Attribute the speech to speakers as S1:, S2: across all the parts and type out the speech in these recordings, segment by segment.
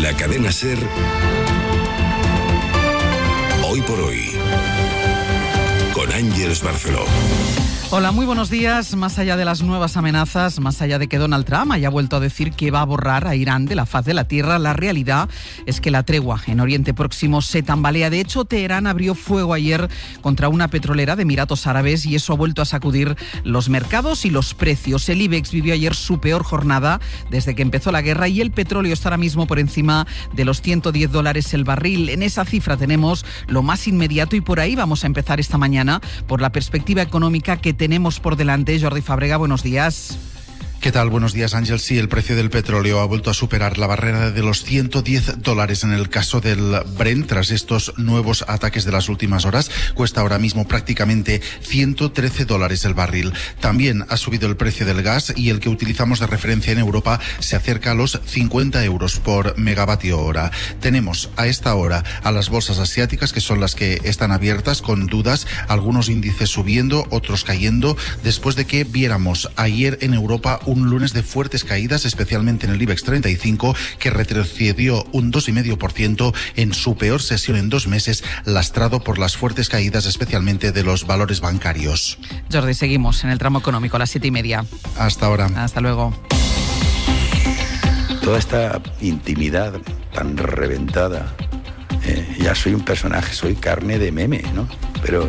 S1: la cadena SER, Hoy por Hoy, con Ángeles Barceló.
S2: Hola, muy buenos días. Más allá de las nuevas amenazas, más allá de que Donald Trump haya vuelto a decir que va a borrar a Irán de la faz de la tierra, la realidad es que la tregua en Oriente Próximo se tambalea. De hecho, Teherán abrió fuego ayer contra una petrolera de Emiratos Árabes y eso ha vuelto a sacudir los mercados y los precios. El IBEX vivió ayer su peor jornada desde que empezó la guerra y el petróleo está ahora mismo por encima de los $110 el barril. En esa cifra tenemos lo más inmediato y por ahí vamos a empezar esta mañana por la perspectiva económica que tenemos por delante. Jordi Fàbrega, buenos días.
S3: ¿Qué tal? Buenos días, Ángel. Sí, el precio del petróleo ha vuelto a superar la barrera de los $110 en el caso del Brent. Tras estos nuevos ataques de las últimas horas, cuesta ahora mismo prácticamente $113 el barril. También ha subido el precio del gas y el que utilizamos de referencia en Europa se acerca a los 50 euros por megavatio hora. Tenemos a esta hora a las bolsas asiáticas, que son las que están abiertas con dudas, algunos índices subiendo, otros cayendo, después de que viéramos ayer en Europa un lunes de fuertes caídas, especialmente en el IBEX 35, que retrocedió un 2,5% en su peor sesión en 2 meses, lastrado por las fuertes caídas, especialmente de los valores bancarios.
S2: Jordi, seguimos en el tramo económico a las 7:30.
S3: Hasta ahora.
S2: Hasta luego.
S4: Toda esta intimidad tan reventada, ya soy un personaje, soy carne de meme, ¿no? Pero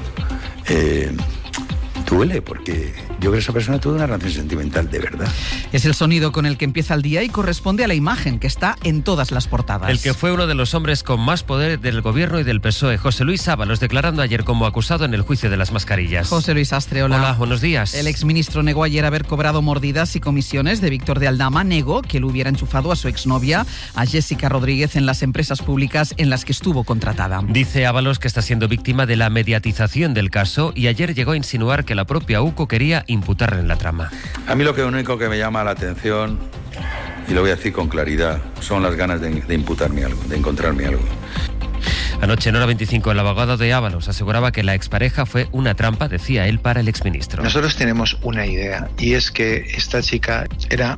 S4: duele, porque yo creo que esa persona tuvo una relación sentimental de verdad.
S2: Es el sonido con el que empieza el día y corresponde a la imagen que está en todas las portadas.
S5: El que fue uno de los hombres con más poder del gobierno y del PSOE, José Luis Ábalos, declarando ayer como acusado en el juicio de las mascarillas.
S2: José Luis Astre, hola.
S5: Hola, buenos días.
S2: El exministro negó ayer haber cobrado mordidas y comisiones de Víctor de Aldama. Negó que él hubiera enchufado a su exnovia, a Jessica Rodríguez, en las empresas públicas en las que estuvo contratada.
S5: Dice Ábalos que está siendo víctima de la mediatización del caso y ayer llegó a insinuar que la propia UCO quería imputarle en la trama.
S4: A mí lo único que me llama la atención, y lo voy a decir con claridad, son las ganas de imputarme algo, de encontrarme algo.
S5: Anoche en Hora 25 el abogado de Ábalos aseguraba que la expareja fue una trampa, decía él, para el exministro.
S6: Nosotros tenemos una idea y es que esta chica era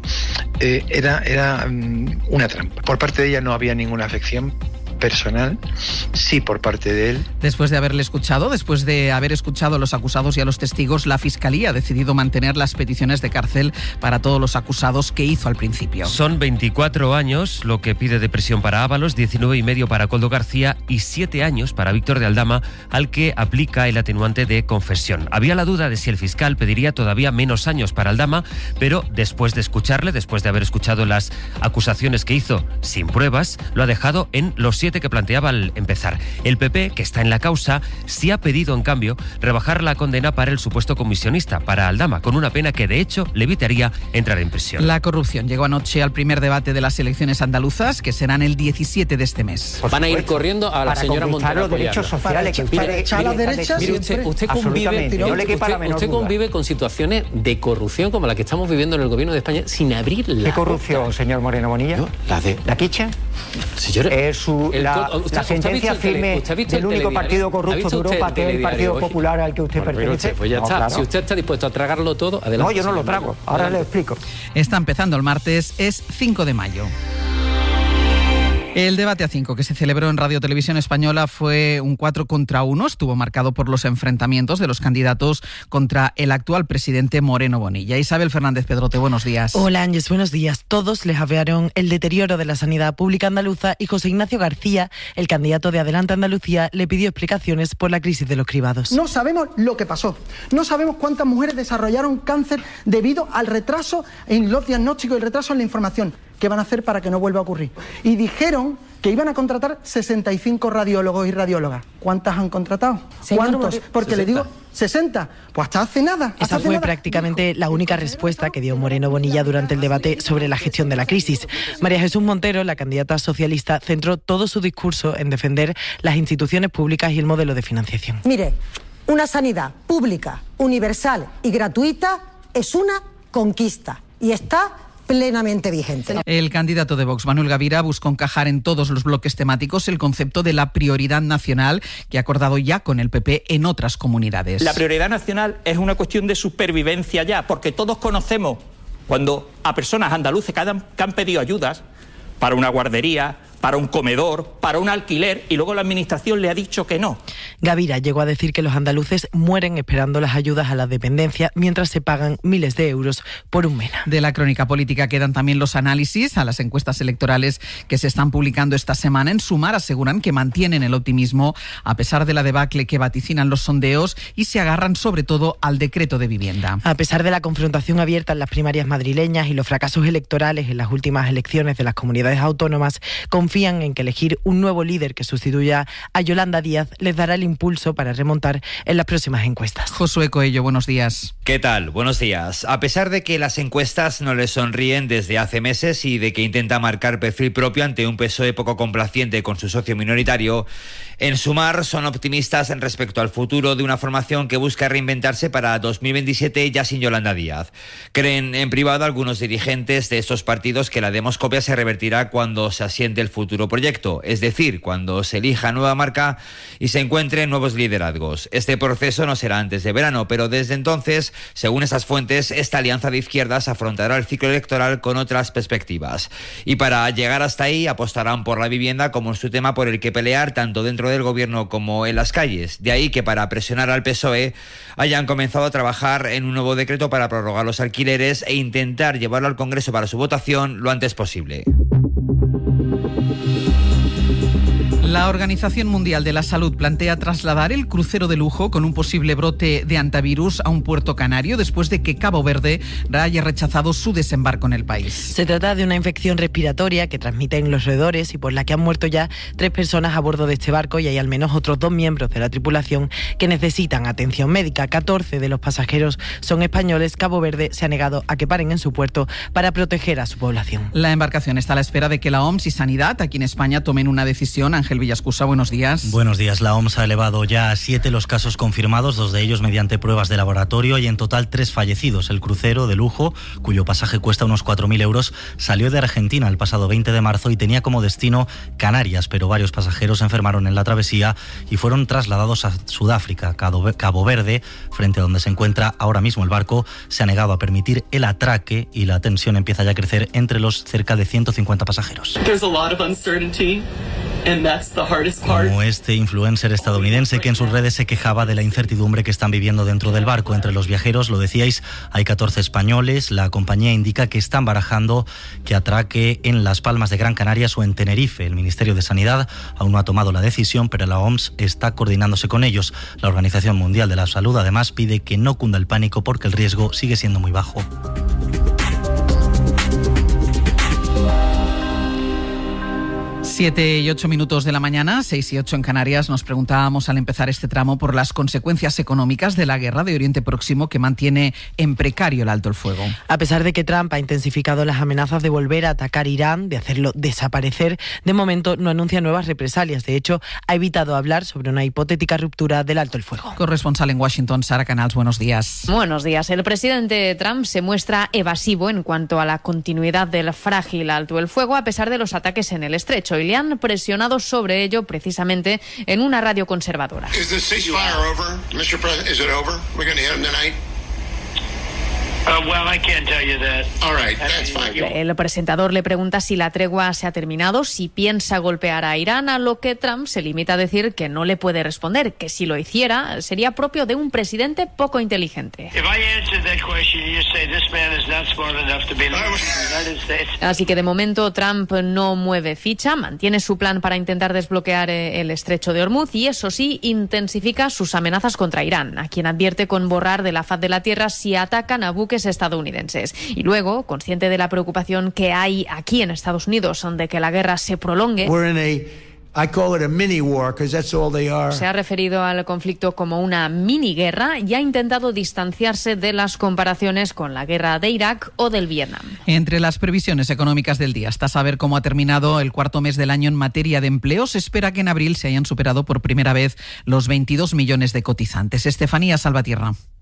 S6: una trampa. Por parte de ella no había ninguna afección personal, sí por parte de él.
S2: Después de haber escuchado a los acusados y a los testigos, la Fiscalía ha decidido mantener las peticiones de cárcel para todos los acusados que hizo al principio.
S5: Son 24 años lo que pide de prisión para Ábalos, 19,5 para Koldo García y 7 años para Víctor de Aldama, al que aplica el atenuante de confesión. Había la duda de si el fiscal pediría todavía menos años para Aldama, pero después de escucharle, después de haber escuchado las acusaciones que hizo sin pruebas, lo ha dejado en los 7 que planteaba al empezar. El PP, que está en la causa, sí ha pedido, en cambio, rebajar la condena para el supuesto comisionista, para Aldama, con una pena que, de hecho, le evitaría entrar en prisión.
S2: La corrupción llegó anoche al primer debate de las elecciones andaluzas, que serán el 17 de este mes.
S7: Van a ir corriendo a la señora Montero
S8: los derechos sociales.
S7: Mire, usted convive con situaciones de corrupción como la que estamos viviendo en el gobierno de España sin abrir la
S8: ¿Qué corrupción,
S7: boca?
S8: señor Moreno Bonilla? ¿La quicha?
S7: Señor,
S8: la sentencia firme del único partido corrupto de Europa, que es el Partido Popular al que usted pertenece.
S7: Pues ya está. Claro. Si usted está dispuesto a tragarlo todo, adelante.
S8: No, yo no lo trago. Ahora le explico.
S2: Está empezando el martes, es 5 de mayo. El debate A5 que se celebró en Radio Televisión Española fue un 4 contra 1. Estuvo marcado por los enfrentamientos de los candidatos contra el actual presidente Moreno Bonilla. Isabel Fernández Pedrote, buenos días.
S9: Hola, Ángeles, buenos días. Todos les apearon el deterioro de la sanidad pública andaluza y José Ignacio García, el candidato de Adelante Andalucía, le pidió explicaciones por la crisis de los cribados.
S10: No sabemos lo que pasó. No sabemos cuántas mujeres desarrollaron cáncer debido al retraso en los diagnósticos y el retraso en la información. ¿Qué van a hacer para que no vuelva a ocurrir? Y dijeron que iban a contratar 65 radiólogos y radiólogas. ¿Cuántas han contratado? ¿Cuántos? Porque 60. Le digo 60. Pues hasta hace nada.
S9: Esa fue prácticamente la única respuesta que dio Moreno Bonilla durante el debate sobre la gestión de la crisis. María Jesús Montero, la candidata socialista, centró todo su discurso en defender las instituciones públicas y el modelo de financiación.
S11: Mire, una sanidad pública, universal y gratuita es una conquista y está plenamente vigente.
S2: El candidato de Vox, Manuel Gavira, buscó encajar en todos los bloques temáticos el concepto de la prioridad nacional que ha acordado ya con el PP en otras comunidades.
S12: La prioridad nacional es una cuestión de supervivencia ya, porque todos conocemos cuando a personas andaluces que han pedido ayudas para una guardería, para un comedor, para un alquiler, y luego la Administración le ha dicho que no.
S9: Gavira llegó a decir que los andaluces mueren esperando las ayudas a la dependencia mientras se pagan miles de euros por un MENA.
S2: De la crónica política quedan también los análisis a las encuestas electorales que se están publicando esta semana. En Sumar aseguran que mantienen el optimismo a pesar de la debacle que vaticinan los sondeos y se agarran sobre todo al decreto de vivienda.
S9: A pesar de la confrontación abierta en las primarias madrileñas y los fracasos electorales en las últimas elecciones de las comunidades autónomas, confían en que elegir un nuevo líder que sustituya a Yolanda Díaz les dará el impulso para remontar en las próximas encuestas.
S2: Josué Coello, buenos días.
S13: ¿Qué tal? Buenos días. A pesar de que las encuestas no les sonríen desde hace meses y de que intenta marcar perfil propio ante un PSOE poco complaciente con su socio minoritario, en Sumar son optimistas respecto al futuro de una formación que busca reinventarse para 2027 ya sin Yolanda Díaz. Creen en privado algunos dirigentes de estos partidos que la demoscopia se revertirá cuando se asiente el futuro proyecto, es decir, cuando se elija nueva marca y se encuentren nuevos liderazgos. Este proceso no será antes de verano, pero desde entonces, según esas fuentes, esta alianza de izquierdas afrontará el ciclo electoral con otras perspectivas. Y para llegar hasta ahí apostarán por la vivienda como su tema por el que pelear tanto dentro del gobierno como en las calles. De ahí que para presionar al PSOE hayan comenzado a trabajar en un nuevo decreto para prorrogar los alquileres e intentar llevarlo al Congreso para su votación lo antes posible.
S2: La Organización Mundial de la Salud plantea trasladar el crucero de lujo con un posible brote de hantavirus a un puerto canario después de que Cabo Verde haya rechazado su desembarco en el país.
S9: Se trata de una infección respiratoria que transmiten los roedores y por la que han muerto ya 3 personas a bordo de este barco y hay al menos otros 2 miembros de la tripulación que necesitan atención médica. 14 de los pasajeros son españoles. Cabo Verde se ha negado a que paren en su puerto para proteger a su población.
S2: La embarcación está a la espera de que la OMS y Sanidad aquí en España tomen una decisión. Ángel Villascusa, buenos días.
S14: Buenos días. La OMS ha elevado ya a 7 los casos confirmados, 2 de ellos mediante pruebas de laboratorio y en total 3 fallecidos. El crucero de lujo, cuyo pasaje cuesta unos 4.000 euros, salió de Argentina el pasado 20 de marzo y tenía como destino Canarias, pero varios pasajeros se enfermaron en la travesía y fueron trasladados a Sudáfrica. Cabo Verde, frente a donde se encuentra ahora mismo el barco, se ha negado a permitir el atraque y la tensión empieza ya a crecer entre los cerca de 150 pasajeros. Como este influencer estadounidense que en sus redes se quejaba de la incertidumbre que están viviendo dentro del barco. Entre los viajeros, lo decíais, hay 14 españoles. La compañía indica que están barajando que atraque en Las Palmas de Gran Canaria o en Tenerife. El Ministerio de Sanidad aún no ha tomado la decisión, pero la OMS está coordinándose con ellos. La Organización Mundial de la Salud además pide que no cunda el pánico porque el riesgo sigue siendo muy bajo.
S2: 7 y 8 minutos de la mañana, 6 y 8 en Canarias. Nos preguntábamos al empezar este tramo por las consecuencias económicas de la guerra de Oriente Próximo que mantiene en precario el alto el fuego.
S9: A pesar de que Trump ha intensificado las amenazas de volver a atacar Irán, de hacerlo desaparecer, de momento no anuncia nuevas represalias. De hecho, ha evitado hablar sobre una hipotética ruptura del alto el fuego.
S2: Corresponsal en Washington, Sara Canals, buenos días.
S15: Buenos días. El presidente Trump se muestra evasivo en cuanto a la continuidad del frágil alto el fuego a pesar de los ataques en el estrecho. Y le han presionado sobre ello precisamente en una radio conservadora. El presentador le pregunta si la tregua se ha terminado, si piensa golpear a Irán, a lo que Trump se limita a decir que no le puede responder, que si lo hiciera sería propio de un presidente poco inteligente. Así que de momento Trump no mueve ficha, mantiene su plan para intentar desbloquear el estrecho de Hormuz y eso sí, intensifica sus amenazas contra Irán, a quien advierte con borrar de la faz de la tierra si atacan a buques estadounidenses. Y luego, consciente de la preocupación que hay aquí en Estados Unidos de que la guerra se prolongue, se ha referido al conflicto como una mini guerra y ha intentado distanciarse de las comparaciones con la guerra de Irak o del Vietnam.
S2: Entre las previsiones económicas del día está saber cómo ha terminado el cuarto mes del año en materia de empleo. Se espera que en abril se hayan superado por primera vez los 22 millones de cotizantes. Estefanía Salvatierra.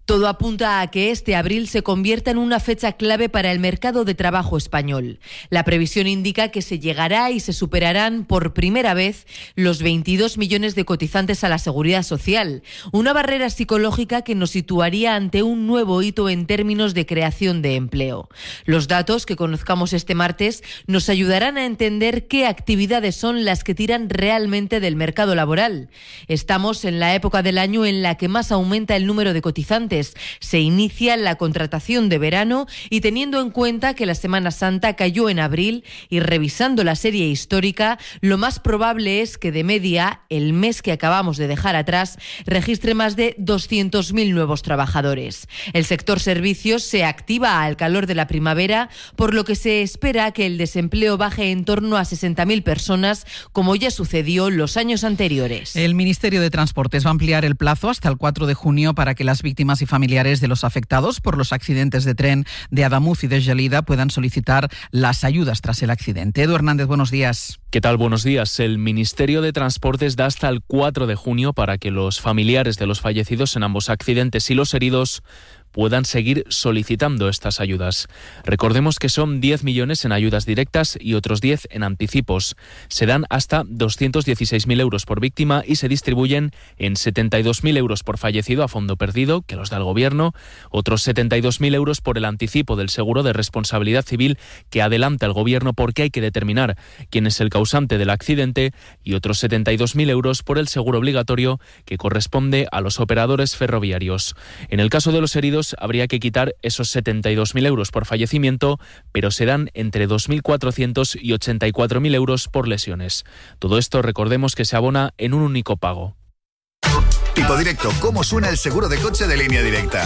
S16: Todo apunta a que este abril se convierta en una fecha clave para el mercado de trabajo español. La previsión indica que se llegará y se superarán por primera vez los 22 millones de cotizantes a la Seguridad Social, una barrera psicológica que nos situaría ante un nuevo hito en términos de creación de empleo. Los datos que conozcamos este martes nos ayudarán a entender qué actividades son las que tiran realmente del mercado laboral. Estamos en la época del año en la que más aumenta el número de cotizantes. Se inicia la contratación de verano y teniendo en cuenta que la Semana Santa cayó en abril y revisando la serie histórica, lo más probable es que de media el mes que acabamos de dejar atrás registre más de 200.000 nuevos trabajadores. El sector servicios se activa al calor de la primavera, por lo que se espera que el desempleo baje en torno a 60.000 personas, como ya sucedió los años anteriores.
S2: El Ministerio de Transportes va a ampliar el plazo hasta el 4 de junio para que las víctimas y familiares de los afectados por los accidentes de tren de Adamuz y de Gelida puedan solicitar las ayudas tras el accidente. Edu Hernández, buenos días.
S17: ¿Qué tal? Buenos días. El Ministerio de Transportes da hasta el 4 de junio para que los familiares de los fallecidos en ambos accidentes y los heridos puedan seguir solicitando estas ayudas. Recordemos que son 10 millones en ayudas directas y otros 10 en anticipos. Se dan hasta 216.000 euros por víctima y se distribuyen en 72.000 euros por fallecido a fondo perdido, que los da el Gobierno, otros 72.000 euros por el anticipo del seguro de responsabilidad civil que adelanta el Gobierno porque hay que determinar quién es el causante del accidente y otros 72.000 euros por el seguro obligatorio que corresponde a los operadores ferroviarios. En el caso de los heridos, habría que quitar esos 72.000 euros por fallecimiento, pero serán entre 2.400 y 84.000 euros por lesiones. Todo esto, recordemos que se abona en un único pago.
S18: Tipo Directo, ¿cómo suena el seguro de coche de Línea Directa?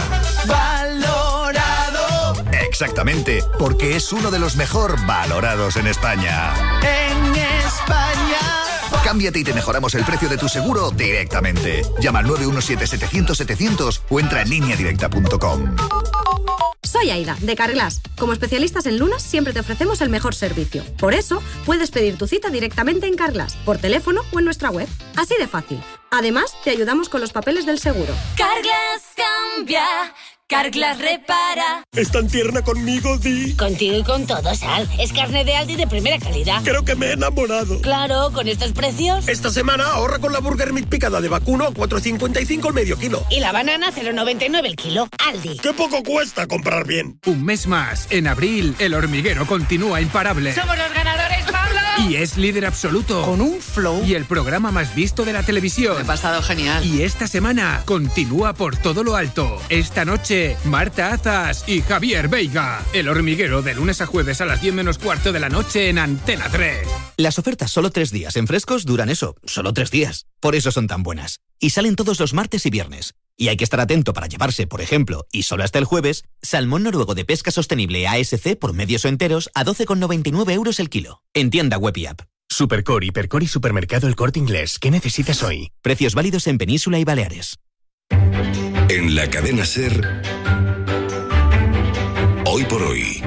S18: ¡Valorado! Exactamente, porque es uno de los mejor valorados en España. ¡En España! Cámbiate y te mejoramos el precio de tu seguro directamente. Llama al 917-700-700 o entra en lineadirecta.com.
S19: Soy Aida, de Carglass. Como especialistas en lunas, siempre te ofrecemos el mejor servicio. Por eso, puedes pedir tu cita directamente en Carglass, por teléfono o en nuestra web. Así de fácil. Además, te ayudamos con los papeles del seguro.
S20: Carglass cambia. Carglass repara.
S21: ¿Es tan tierna conmigo, Di?
S20: Contigo y con todo, Sal. Es carne de Aldi de primera calidad.
S21: Creo que me he enamorado.
S20: Claro, con estos precios.
S21: Esta semana ahorra con la Burger Meat picada de vacuno a 4,55 el medio kilo.
S20: Y la banana 0,99 el kilo. Aldi.
S21: ¡Qué poco cuesta comprar bien!
S22: Un mes más. En abril, El Hormiguero continúa imparable.
S20: ¡Somos los ganadores, Pablo!
S22: Y es líder absoluto.
S10: Con un flow.
S22: Y el programa más visto de la televisión.
S2: Me he pasado genial.
S22: Y esta semana continúa por todo lo alto. Esta noche, Marta Azas y Javier Veiga. El Hormiguero, de lunes a jueves a las 10 menos cuarto de la noche en Antena 3.
S23: Las ofertas solo 3 días en Frescos duran eso, solo 3 días. Por eso son tan buenas. Y salen todos los martes y viernes. Y hay que estar atento para llevarse, por ejemplo, y solo hasta el jueves, salmón noruego de pesca sostenible ASC por medios o enteros a 12,99 euros el kilo. En tienda web y app.
S24: Supercor, Hipercor y Supermercado El Corte Inglés. ¿Qué necesitas hoy?
S23: Precios válidos en Península y Baleares.
S1: En la cadena SER, Hoy por Hoy,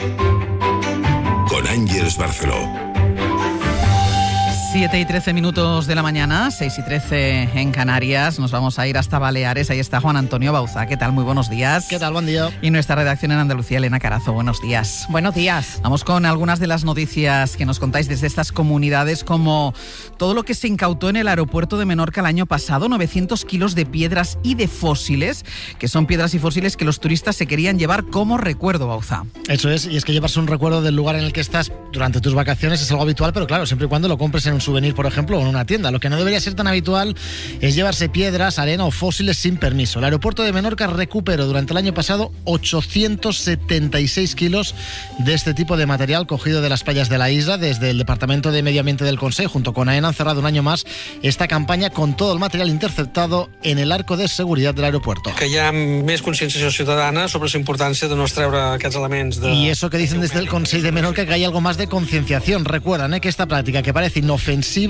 S1: con Ángeles Barceló.
S2: 7 y 13 minutos de la mañana, 6 y 13 en Canarias. Nos vamos a ir hasta Baleares. Ahí está Juan Antonio Bauza. ¿Qué tal? Muy buenos días.
S25: ¿Qué tal? Buen día.
S2: Y nuestra redacción en Andalucía, Elena Carazo. Buenos días.
S26: Buenos días.
S2: Vamos con algunas de las noticias que nos contáis desde estas comunidades, como todo lo que se incautó en el aeropuerto de Menorca el año pasado, 900 kilos de piedras y de fósiles, que son piedras y fósiles que los turistas se querían llevar como recuerdo, Bauza.
S25: Eso es, y es que llevarse un recuerdo del lugar en el que estás durante tus vacaciones es algo habitual, pero claro, siempre y cuando lo compres en un souvenir, por ejemplo, o en una tienda. Lo que no debería ser tan habitual es llevarse piedras, arena o fósiles sin permiso. El aeropuerto de Menorca recuperó durante el año pasado 876 kilos de este tipo de material cogido de las playas de la isla. Desde el Departamento de Medio Ambiente del Consejo, junto con AENA, han cerrado un año más esta campaña con todo el material interceptado en el arco de seguridad del aeropuerto.
S27: Que hi ha més consciència ciutadana sobre la importancia de no treure aquests elements de...
S25: Y eso que dicen desde el Consejo de Menorca, que hay algo más de concienciación. Recuerdan que esta práctica, que parece inofensiva,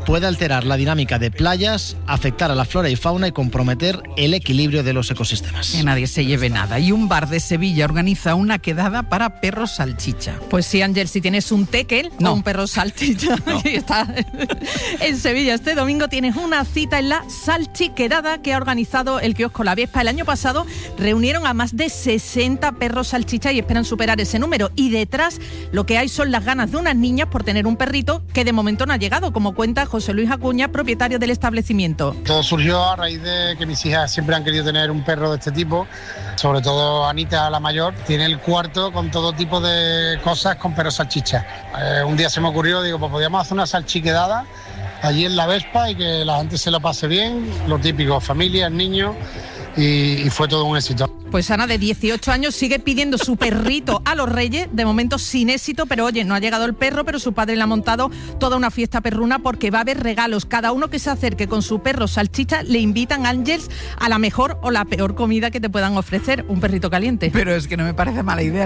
S25: puede alterar la dinámica de playas, afectar a la flora y fauna y comprometer el equilibrio de los ecosistemas.
S2: Que nadie se lleve nada. Y un bar de Sevilla organiza una quedada para perros salchicha.
S3: Pues sí, Ángel, si tienes un tekel o un perro salchicha y está en Sevilla este domingo, tienes una cita en la Salchiquedada que ha organizado el kiosco La Vespa. El año pasado reunieron a más de 60 perros salchicha y esperan superar ese número. Y detrás lo que hay son las ganas de unas niñas por tener un perrito que de momento no ha llegado, como cuenta José Luis Acuña, propietario del establecimiento.
S4: Todo surgió a raíz de que mis hijas siempre han querido tener un perro de este tipo, sobre todo Anita, la mayor, tiene el cuarto con todo tipo de cosas con perros salchicha. Un día se me ocurrió, digo, pues podíamos hacer una salchiquedada allí en La Vespa y que la gente se lo pase bien, lo típico, familias, niños, y fue todo un éxito.
S3: Pues Ana, de 18 años, sigue pidiendo su perrito a los Reyes, de momento sin éxito, pero oye, no ha llegado el perro, pero su padre le ha montado toda una fiesta perruna porque va a haber regalos. Cada uno que se acerque con su perro salchicha le invitan, Ángels, a la mejor o la peor comida que te puedan ofrecer, un perrito caliente.
S2: Pero es que no me parece mala idea.